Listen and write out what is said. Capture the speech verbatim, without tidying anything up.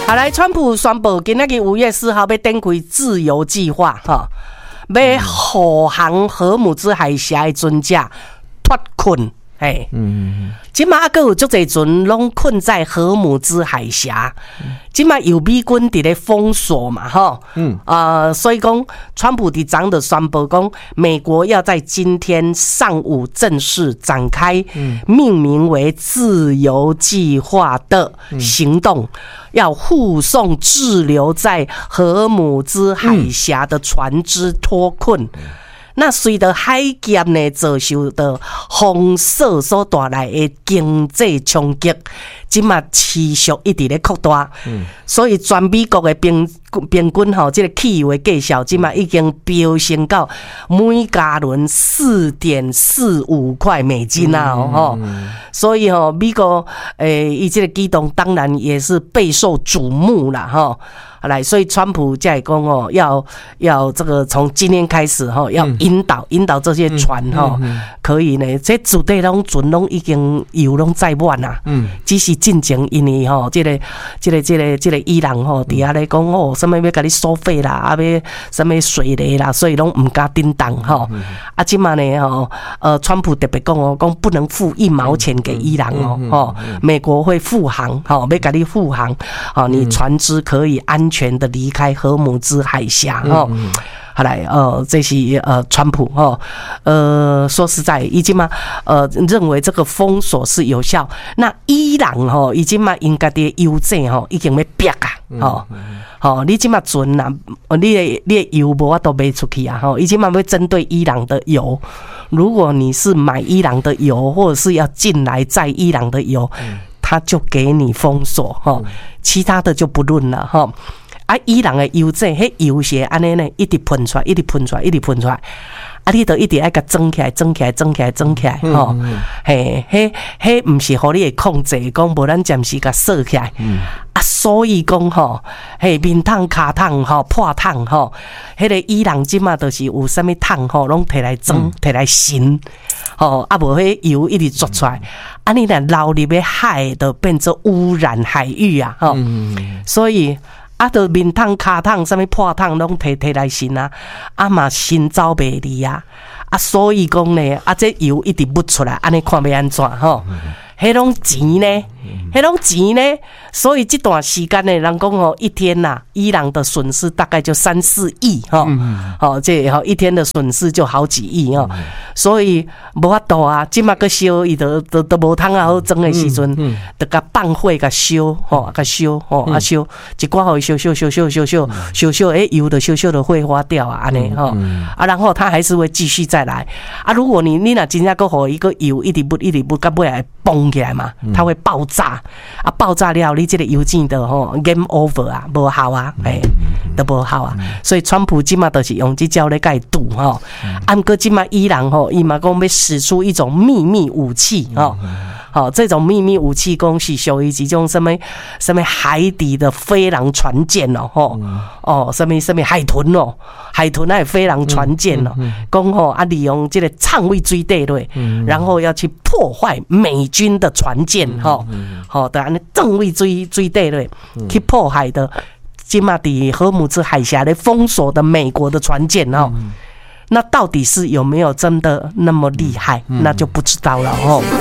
好来，川普宣布今仔日五月四号要展开自由计划，哈，要护航荷姆兹海峡的船只脱困。哎，嗯，即马还有足侪船拢困在荷姆兹海峡，即马有美军伫咧封锁嘛，吼，嗯，呃，所以讲，川普伫昨日宣布讲，美国要在今天上午正式展开命名为“自由计划”的行动，要护送滞留在荷姆兹海峡的船只脱困。那随着海峡呢遭受到封锁所带来的经济冲击，即嘛持续一直咧扩大，嗯、所以全美国的平平均吼，这个汽油的价销即嘛已经飙升到每加仑四点四五块美金啊！吼、嗯嗯，所以吼，美国诶，伊这个举动当然也是备受瞩目啦，吼。来，所以川普才会讲哦，要要这个从今天开始哈，要引导、嗯、引导这些船哈，嗯嗯嗯、可以呢，这主队拢船拢已经油拢载满啦，嗯，只是进前因为吼，这个这个这个这个伊朗吼，底下咧讲哦，什么要甲你收费啦，啊要什么水雷啦，所以拢唔敢叮当哈，嗯、啊，今嘛呢吼，呃，川普特别讲哦，讲不能付一毛钱给伊朗哦，吼、嗯嗯嗯，美国会护航，吼，要甲你护航，哦，你船只可以安全的离开荷姆兹海峡哦，嗯嗯、好来呃，这是呃川普哦，呃说实在，已经嘛呃认为这个封锁是有效。那伊朗哦，已经嘛应该的油价哦已经要逼啊，哦哦，你今嘛船呐，你的你的油无法都卖出去啊，吼，已经嘛要针对伊朗的油。如果你是买伊朗的油，或者是要进来载伊朗的油，嗯、他就给你封锁哈，其他的就不论了哈。啊，伊朗的油价，迄油是安尼呢，一直喷出来，一直喷出来，一直喷出来。啊，你都一直爱甲装起来，装起来，装起来，装起来，吼、嗯，嘿，迄迄唔是互你的控制，讲无咱暂时甲锁起来。嗯、啊，所以讲吼，嘿，面桶、骹桶吼、破桶吼，迄个伊朗即嘛就是有啥物桶吼，拢摕来装，摕来新，吼，啊无迄油一直抓出来，啊，你若流入去海，就变做污染海域啊，吼，嗯、所以。啊，就面桶、骹桶、啥物破桶拢摕摕来新啊，啊嘛新走袂离啊，啊所以讲呢，啊这油一直不出来，安尼看要安怎吼？迄种钱呢，迄种钱呢，所以这段时间呢，人讲吼一天呐、啊，伊朗的损失大概就三四亿哈，好这吼一天的损失就好几亿哦，所以无法度啊，即马个烧伊都都都无通啊好装的时阵，得甲放火甲烧吼，甲烧吼啊烧，一寡互伊烧烧烧烧烧烧烧烧，诶油的烧烧的挥发掉啊安尼吼，啊然后它还是会继续再来啊，如果你你若真正个互伊个油一直不一直不到尾来崩起来嘛，它会爆炸啊！爆炸了，你这个邮件的吼 game over 啊，无效啊，哎，都无效啊！所以川普今嘛都是用这招来盖赌吼，啊，不过今嘛伊朗吼，伊嘛讲要使出一种秘密武器吼。好，这种秘密武器讲是属于一种什么什么海底的飞狼船舰哦，吼哦，什么什么海豚哦，海豚还有飞狼船舰哦，讲吼啊，利用这个畅位水底类，然后要去破坏美军的船舰，吼，好的，安尼正位水水底类去破坏的，今嘛伫荷姆兹海峡咧封锁的美国的船舰哦。那到底是有没有真的那么厉害，那就不知道了哦。